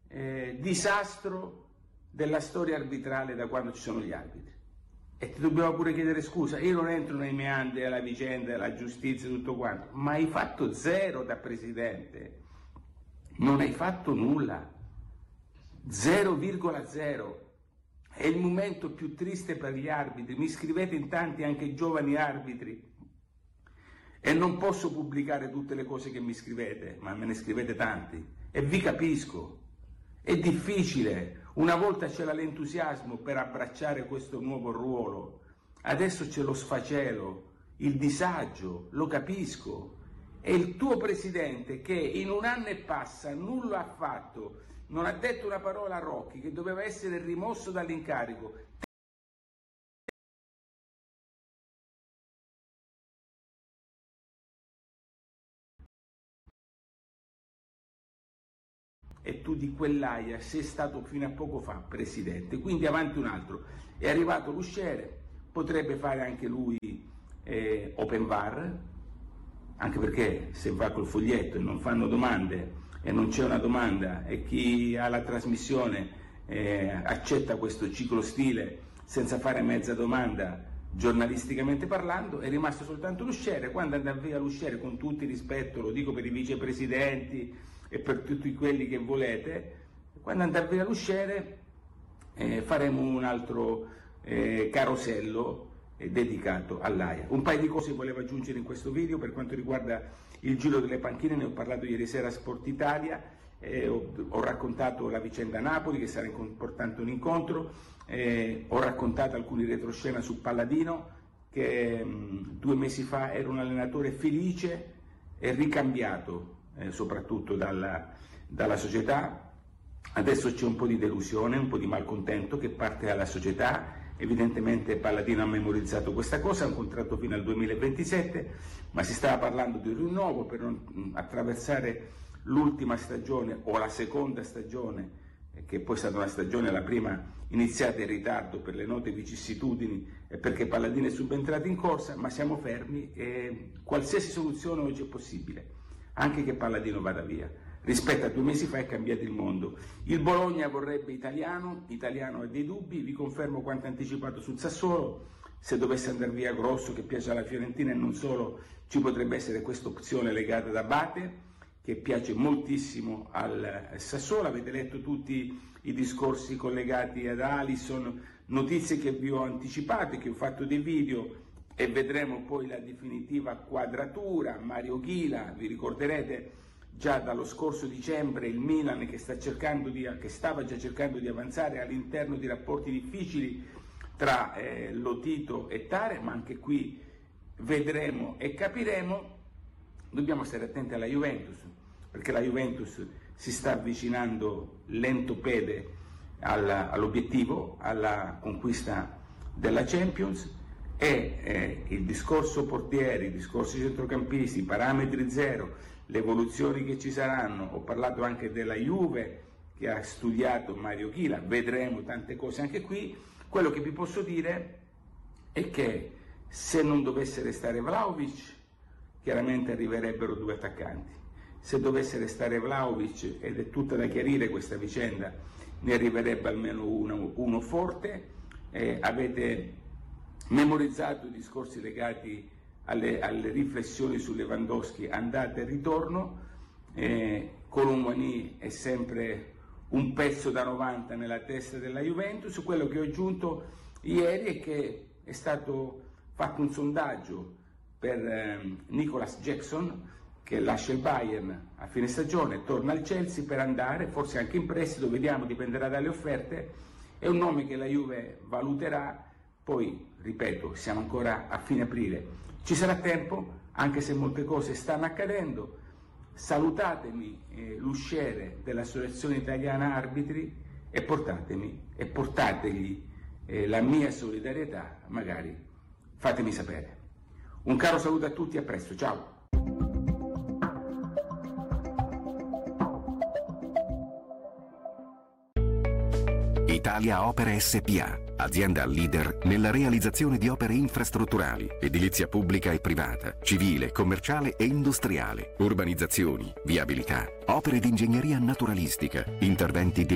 disastro della storia arbitrale da quando ci sono gli arbitri. E ti dobbiamo pure chiedere scusa. Io non entro nei meandri della vicenda, della giustizia e tutto quanto, ma hai fatto zero da presidente, non hai fatto nulla, 0,0. È il momento più triste per gli arbitri. Mi scrivete in tanti, anche giovani arbitri, e non posso pubblicare tutte le cose che mi scrivete, ma me ne scrivete tanti e vi capisco. È difficile, una volta c'era l'entusiasmo per abbracciare questo nuovo ruolo, adesso c'è lo sfacelo, il disagio, lo capisco. E il tuo presidente che in un anno e passa nulla ha fatto, non ha detto una parola a Rocchi, che doveva essere rimosso dall'incarico. E tu di quell'aia sei stato fino a poco fa presidente, quindi avanti un altro. È arrivato l'usciere, potrebbe fare anche lui open bar, anche perché se va col foglietto e non fanno domande e non c'è una domanda e chi ha la trasmissione accetta questo ciclo stile senza fare mezza domanda giornalisticamente parlando, è rimasto soltanto l'usciere. Quando andrà via l'usciere, con tutto il rispetto, lo dico per i vicepresidenti e per tutti quelli che volete, quando andrà via l'usciere faremo un altro carosello dedicato all'AIA. Un paio di cose volevo aggiungere in questo video per quanto riguarda il giro delle panchine. Ne ho parlato ieri sera a Sport Italia, ho raccontato la vicenda Napoli, che sarà importante un incontro, ho raccontato alcuni retroscena su Palladino, che 2 mesi fa era un allenatore felice e ricambiato soprattutto dalla società. Adesso c'è un po' di delusione, un po' di malcontento che parte dalla società. Evidentemente Palladino ha memorizzato questa cosa, ha un contratto fino al 2027, ma si stava parlando di un rinnovo per non attraversare l'ultima stagione o la seconda stagione, che poi è stata una stagione, la prima iniziata in ritardo per le note vicissitudini e perché Palladino è subentrato in corsa, ma siamo fermi e qualsiasi soluzione oggi è possibile, anche che Palladino vada via. Rispetto a 2 mesi fa è cambiato il mondo. Il Bologna vorrebbe Italiano ha dei dubbi, vi confermo quanto anticipato sul Sassuolo. Se dovesse andare via Grosso, che piace alla Fiorentina e non solo, ci potrebbe essere questa opzione legata da Abate, che piace moltissimo al Sassuolo. Avete letto tutti i discorsi collegati ad Alisson, notizie che vi ho anticipato, che ho fatto dei video, e vedremo poi la definitiva quadratura. Mario Ghila, vi ricorderete, già dallo scorso dicembre il Milan che stava già cercando di avanzare all'interno di rapporti difficili tra Lotito e Tare, ma anche qui vedremo e capiremo. Dobbiamo stare attenti alla Juventus, perché la Juventus si sta avvicinando lento pede all'obiettivo, alla conquista della Champions, e il discorso portieri, il discorso centrocampisti, parametri zero, le evoluzioni che ci saranno. Ho parlato anche della Juve che ha studiato Mario Ghila, vedremo tante cose anche qui. Quello che vi posso dire è che se non dovesse restare Vlahovic, chiaramente arriverebbero 2 attaccanti. Se dovesse restare Vlahovic, ed è tutta da chiarire questa vicenda, ne arriverebbe almeno uno forte. Avete memorizzato i discorsi legati alle riflessioni su Lewandowski, andata e ritorno. Colomboigny è sempre un pezzo da 90 nella testa della Juventus. Quello che ho aggiunto ieri è che è stato fatto un sondaggio per Nicolas Jackson, che lascia il Bayern a fine stagione, torna al Chelsea per andare, forse anche in prestito, vediamo, dipenderà dalle offerte. È un nome che la Juve valuterà. Poi, ripeto, siamo ancora a fine aprile, ci sarà tempo, anche se molte cose stanno accadendo. Salutatemi l'usciere dell'Associazione Italiana Arbitri e portategli la mia solidarietà, magari fatemi sapere. Un caro saluto a tutti, a presto, ciao! Italia Opere SpA, azienda leader nella realizzazione di opere infrastrutturali, edilizia pubblica e privata, civile, commerciale e industriale, urbanizzazioni, viabilità, opere di ingegneria naturalistica, interventi di